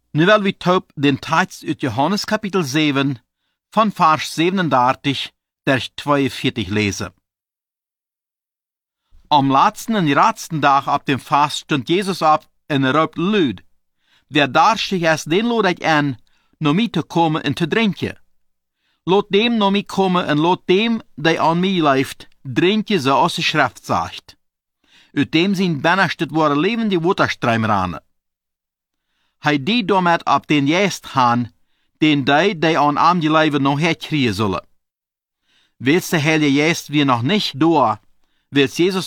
Nu wil we taub den Text uit Johannes Kapitel 7 von Vers 37 der 42 lesen. Am letzten und letzten Tag ab dem Fast stond Jesus op en roept luid: Wer darstig is, den lood ik aan, naar mij te komen en te drinken. Laat dem naar mij komen en laat dem, die aan mij leeft, drinken zoals de Schrift zegt. Uit dem zijn binnenstet worden levende waterstroom ranen. Hij die daarmet op den Geest gaan, den die aan hem leven nog herkriegen zullen. Willst de Heilige Geest weer nog niet door, wil Jesus